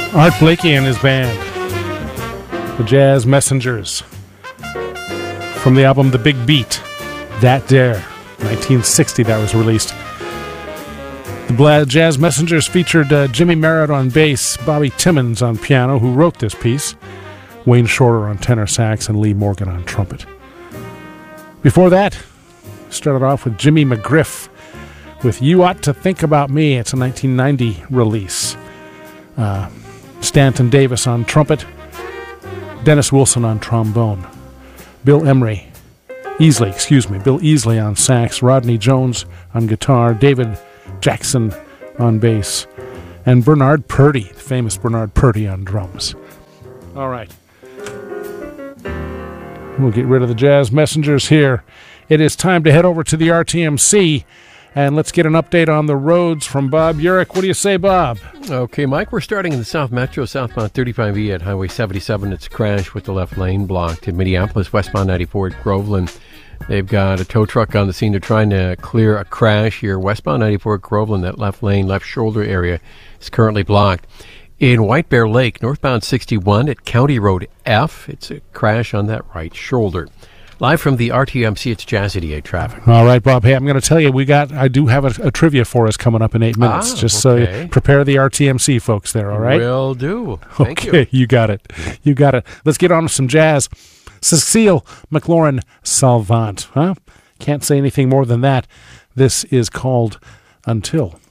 Art Blakey and his band, the Jazz Messengers, from the album The Big Beat, That Dare, 1960 that was released. The Jazz Messengers featured Jimmy Merritt on bass, Bobby Timmons on piano, who wrote this piece, Wayne Shorter on tenor sax, and Lee Morgan on trumpet. Before that, started off with Jimmy McGriff with You Ought to Think About Me. It's a 1990 release. Stanton Davis on trumpet, Dennis Wilson on trombone, Bill Easley on sax, Rodney Jones on guitar, David Jackson on bass, and Bernard Purdie, the famous Bernard Purdie on drums. All right. We'll get rid of the Jazz Messengers here. It is time to head over to the RTMC, and let's get an update on the roads from Bob Urich. What do you say, Bob? Okay, Mike, we're starting in the South Metro, southbound 35E at Highway 77. It's a crash with the left lane blocked. In Minneapolis, westbound 94 at Groveland. They've got a tow truck on the scene. They're trying to clear a crash here. Westbound 94 at Groveland, that left lane, left shoulder area is currently blocked. In White Bear Lake, northbound 61 at County Road F, it's a crash on that right shoulder. Live from the RTMC, it's Jazz 88 traffic. All right, Bob. Hey, I'm going to tell you, I do have a trivia for us coming up in 8 minutes. So you prepare the RTMC folks there, all right? Will do. Thank you. You got it. Let's get on to some jazz. Cecile McLaurin Salvant. Can't say anything more than that. This is called Until.